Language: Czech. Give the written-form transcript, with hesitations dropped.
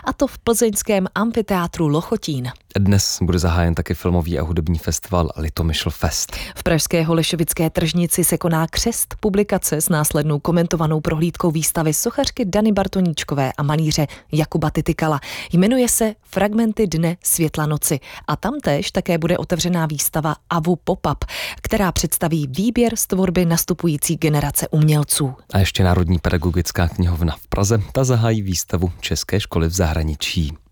a to v plzeňském amfiteátru Lochotín. Dnes bude zahájen taky filmový a hudební festival Litomyšl Fest. V pražské Holešovické tržnici se koná křest publikace s následnou komentovanou prohlídkou výstavy sochařky Dany Bartoníčkové a malíře Jakuba Titykala. Jmenuje se Fragmenty dne světla noci a tamtéž také bude otevřená výstava AVU Pop-up, která představí výběr z tvorby nastupující generace umělců. A ještě Národní pedagogická knihovna v Praze, ta zahájí výstavu České školy v zahraničí.